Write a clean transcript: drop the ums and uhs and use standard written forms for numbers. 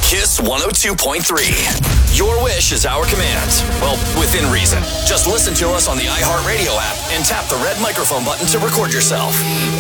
Kiss 102.3. Your wish is our command. Well, within reason. Just listen to us on the iHeartRadio app and tap the red microphone button to record yourself.